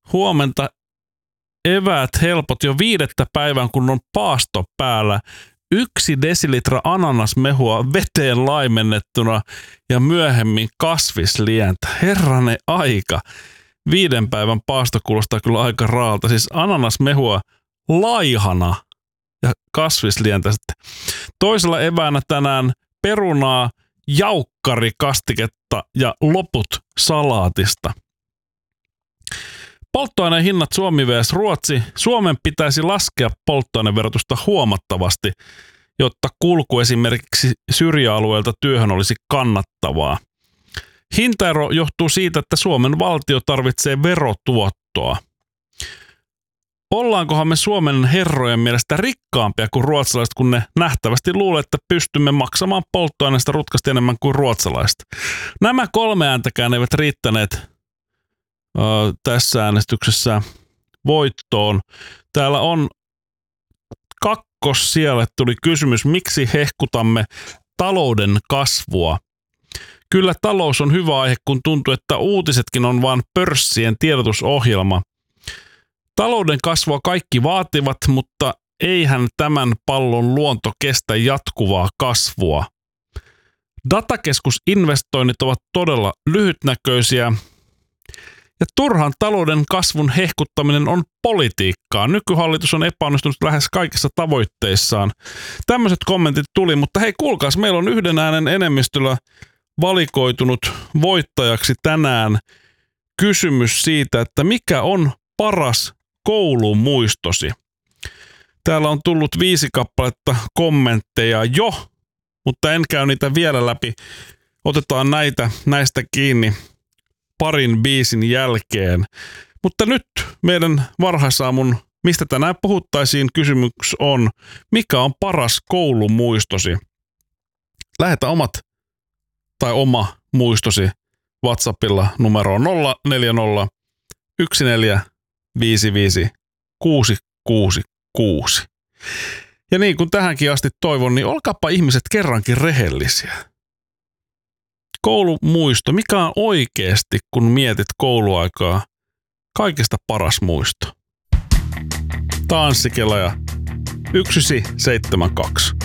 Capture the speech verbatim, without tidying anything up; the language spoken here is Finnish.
Huomenta. Eväät helpot jo viidettä päivän, kun on paasto päällä. Yksi desilitra ananasmehua veteen laimennettuna ja myöhemmin kasvislientä. Herranen aika. Viiden päivän paasto kuulostaa kyllä aika raalta. Siis ananasmehua laihana ja kasvislientä sitten. Toisella eväänä tänään perunaa, jaukkarikastiketta ja loput salaatista. Polttoaineen hinnat Suomi vs. Ruotsi. Suomen pitäisi laskea polttoaineverotusta huomattavasti, jotta kulku esimerkiksi syrjäalueelta työhön olisi kannattavaa. Hintaero johtuu siitä, että Suomen valtio tarvitsee verotuottoa. Ollaankohan me Suomen herrojen mielestä rikkaampia kuin ruotsalaiset, kun ne nähtävästi luulee, että pystymme maksamaan polttoaineesta rutkasti enemmän kuin ruotsalaiset. Nämä kolme ääntäkään eivät riittäneet ö, tässä äänestyksessä voittoon. Täällä on kakkos siellä tuli kysymys, miksi hehkutamme talouden kasvua. Kyllä talous on hyvä aihe, kun tuntuu, että uutisetkin on vain pörssien tiedotusohjelma. Talouden kasvua kaikki vaativat, mutta eihän tämän pallon luonto kestä jatkuvaa kasvua. Datakeskusinvestoinnit ovat todella lyhytnäköisiä ja turhan talouden kasvun hehkuttaminen on politiikkaa. Nykyhallitus on epäonnistunut lähes kaikissa tavoitteissaan. Tämmöiset kommentit tuli, mutta hei kuulkaas, meillä on yhden äänen enemmistöllä valikoitunut voittajaksi tänään kysymys siitä, että mikä on paras koulumuistosi. Täällä on tullut viisi kappaletta kommentteja jo, mutta en käy niitä vielä läpi. Otetaan näitä näistä kiinni parin biisin jälkeen. Mutta nyt meidän varhaisaamun, mistä tänään puhuttaisiin, kysymys on, mikä on paras koulumuistosi? Lähetä omat tai oma muistosi WhatsAppilla numeroon nolla neljä nolla yksi neljä viisi viisi kuusi kuusi kuusi. Ja niin kuin tähänkin asti toivon, niin olkaapa ihmiset kerrankin rehellisiä. Koulumuisto, mikä on oikeasti, kun mietit kouluaikaa, kaikista paras muisto? Tanssikela ja yksi seitsemän kaksi.